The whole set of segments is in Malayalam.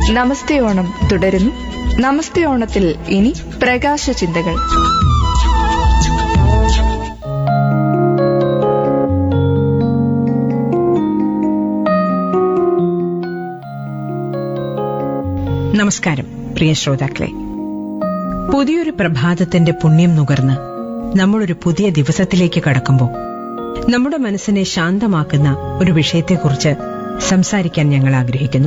നമസ്തേ ഓണം തുടരുന്നു. നമസ്തേ ഓണത്തിൽ ഇനി പ്രകാശ ചിന്തകൾ. നമസ്കാരം പ്രിയ ശ്രോതാക്കളെ, പുതിയൊരു പ്രഭാതത്തിന്റെ പുണ്യം നുകർന്ന് നമ്മളൊരു പുതിയ ദിവസത്തിലേക്ക് കടക്കുമ്പോൾ നമ്മുടെ മനസ്സിനെ ശാന്തമാക്കുന്ന ഒരു വിഷയത്തെക്കുറിച്ച് സംസാരിക്കാൻ ഞങ്ങൾ ആഗ്രഹിക്കുന്നു.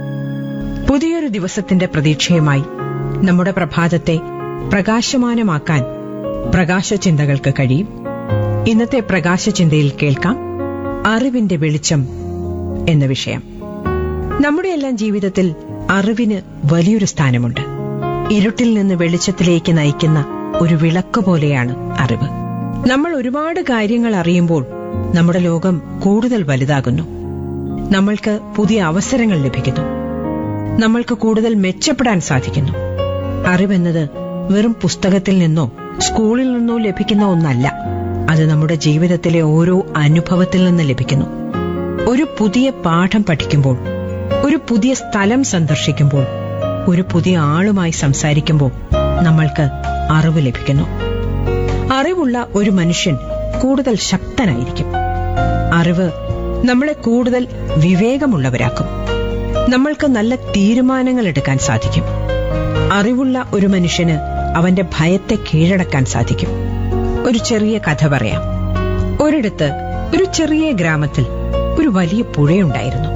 പുതിയൊരു ദിവസത്തിന്റെ പ്രതീക്ഷയുമായി നമ്മുടെ പ്രഭാതത്തെ പ്രകാശമാനമാക്കാൻ പ്രകാശചിന്തകൾക്ക് കഴിയും. ഇന്നത്തെ പ്രകാശചിന്തയിൽ കേൾക്കാം അറിവിന്റെ വെളിച്ചം എന്ന വിഷയം. നമ്മുടെയെല്ലാം ജീവിതത്തിൽ അറിവിന് വലിയൊരു സ്ഥാനമുണ്ട്. ഇരുട്ടിൽ നിന്ന് വെളിച്ചത്തിലേക്ക് നയിക്കുന്ന ഒരു വിളക്ക് പോലെയാണ് അറിവ്. നമ്മൾ ഒരുപാട് കാര്യങ്ങൾ അറിയുമ്പോൾ നമ്മുടെ ലോകം കൂടുതൽ വലുതാകുന്നു. നമ്മൾക്ക് പുതിയ അവസരങ്ങൾ ലഭിക്കുന്നു. നമ്മൾക്ക് കൂടുതൽ മെച്ചപ്പെടാൻ സാധിക്കുന്നു. അറിവെന്നത് വെറും പുസ്തകത്തിൽ നിന്നോ സ്കൂളിൽ നിന്നോ ലഭിക്കുന്ന ഒന്നല്ല. അത് നമ്മുടെ ജീവിതത്തിലെ ഓരോ അനുഭവത്തിൽ നിന്ന് ലഭിക്കുന്നു. ഒരു പുതിയ പാഠം പഠിക്കുമ്പോൾ, ഒരു പുതിയ സ്ഥലം സന്ദർശിക്കുമ്പോൾ, ഒരു പുതിയ ആളുമായി സംസാരിക്കുമ്പോൾ നമ്മൾക്ക് അറിവ് ലഭിക്കുന്നു. അറിവുള്ള ഒരു മനുഷ്യൻ കൂടുതൽ ശക്തനായിരിക്കും. അറിവ് നമ്മളെ കൂടുതൽ വിവേകമുള്ളവരാക്കും. നമ്മൾക്ക് നല്ല തീരുമാനങ്ങൾ എടുക്കാൻ സാധിക്കും. അറിവുള്ള ഒരു മനുഷ്യന് അവന്റെ ഭയത്തെ കീഴടക്കാൻ സാധിക്കും. ഒരു ചെറിയ കഥ പറയാം. ഒരിടത്ത് ഒരു ചെറിയ ഗ്രാമത്തിൽ ഒരു വലിയ പുഴയുണ്ടായിരുന്നു.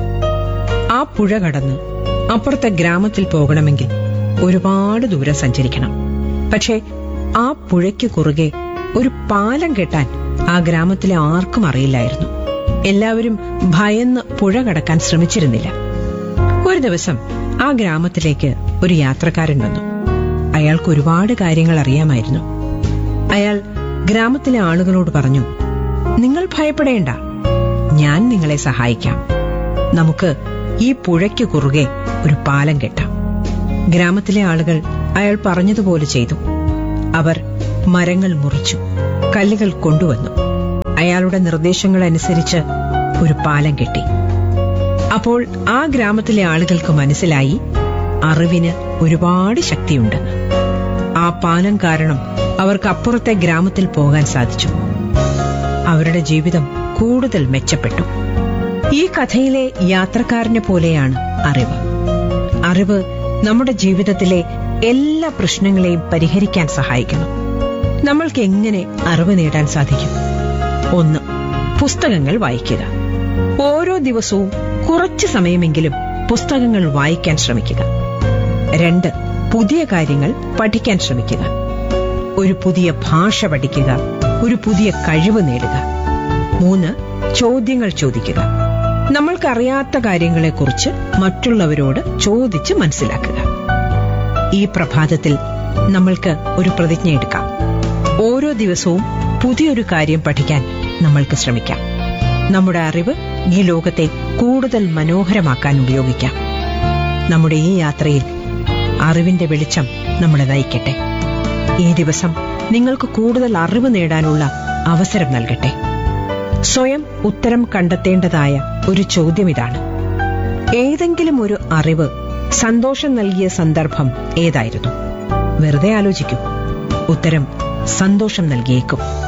ആ പുഴ കടന്ന് അപ്പുറത്തെ ഗ്രാമത്തിൽ പോകണമെങ്കിൽ ഒരുപാട് ദൂരം സഞ്ചരിക്കണം. പക്ഷേ ആ പുഴയ്ക്ക് കുറുകെ ഒരു പാലം കെട്ടാൻ ആ ഗ്രാമത്തിലെ ആർക്കും അറിയില്ലായിരുന്നു. എല്ലാവരും ഭയന്ന് പുഴ കടക്കാൻ ശ്രമിച്ചിരുന്നില്ല. ഒരു ദിവസം ആ ഗ്രാമത്തിലേക്ക് ഒരു യാത്രക്കാരൻ വന്നു. അയാൾക്ക് ഒരുപാട് കാര്യങ്ങൾ അറിയാമായിരുന്നു. അയാൾ ഗ്രാമത്തിലെ ആളുകളോട് പറഞ്ഞു, നിങ്ങൾ ഭയപ്പെടേണ്ട, ഞാൻ നിങ്ങളെ സഹായിക്കാം. നമുക്ക് ഈ പുഴയ്ക്ക് കുറുകെ ഒരു പാലം കെട്ടാം. ഗ്രാമത്തിലെ ആളുകൾ അയാൾ പറഞ്ഞതുപോലെ ചെയ്തു. അവർ മരങ്ങൾ മുറിച്ചു, കല്ലുകൾ കൊണ്ടുവന്നു. അയാളുടെ നിർദ്ദേശങ്ങൾ അനുസരിച്ച് ഒരു പാലം കെട്ടി. അപ്പോൾ ആ ഗ്രാമത്തിലെ ആളുകൾക്ക് മനസ്സിലായി, അറിവിന് ഒരുപാട് ശക്തിയുണ്ട്. ആ പാലം കാരണം അവർക്ക് അപ്പുറത്തെ ഗ്രാമത്തിൽ പോകാൻ സാധിച്ചു. അവരുടെ ജീവിതം കൂടുതൽ മെച്ചപ്പെട്ടു. ഈ കഥയിലെ യാത്രക്കാരനെ പോലെയാണ് അറിവ്. അറിവ് നമ്മുടെ ജീവിതത്തിലെ എല്ലാ പ്രശ്നങ്ങളെയും പരിഹരിക്കാൻ സഹായിക്കുന്നു. നമ്മൾക്ക് എങ്ങനെ അറിവ് നേടാൻ സാധിക്കും? 1. പുസ്തകങ്ങൾ വായിക്കുക. ഓരോ ദിവസവും കുറച്ചു സമയമെങ്കിലും പുസ്തകങ്ങൾ വായിക്കാൻ ശ്രമിക്കുക. 2. പുതിയ കാര്യങ്ങൾ പഠിക്കാൻ ശ്രമിക്കുക. ഒരു പുതിയ ഭാഷ പഠിക്കുക. ഒരു പുതിയ കഴിവ് നേടുക. 3. ചോദ്യങ്ങൾ ചോദിക്കുക. നമ്മൾക്കറിയാത്ത കാര്യങ്ങളെക്കുറിച്ച് മറ്റുള്ളവരോട് ചോദിച്ച് മനസ്സിലാക്കുക. ഈ പ്രഭാതത്തിൽ നമ്മൾക്ക് ഒരു പ്രതിജ്ഞ എടുക്കാം. ഓരോ ദിവസവും പുതിയൊരു കാര്യം പഠിക്കാൻ നമ്മൾക്ക് ശ്രമിക്കാം. നമ്മുടെ അറിവ് ഈ ലോകത്തെ കൂടുതൽ മനോഹരമാക്കാൻ ഉപയോഗിക്കാം. നമ്മുടെ ഈ യാത്രയിൽ അറിവിന്റെ വെളിച്ചം നമ്മളെ നയിക്കട്ടെ. ഈ ദിവസം നിങ്ങൾക്ക് കൂടുതൽ അറിവ് നേടാനുള്ള അവസരം നൽകട്ടെ. സ്വയം ഉത്തരം കണ്ടെത്തേണ്ടതായ ഒരു ചോദ്യം ഇതാണ്: ഏതെങ്കിലും ഒരു അറിവ് സന്തോഷം നൽകിയ സന്ദർഭം ഏതായിരുന്നു? വെറുതെ ആലോചിക്കൂ. ഉത്തരം സന്തോഷം നൽകിയേക്കും.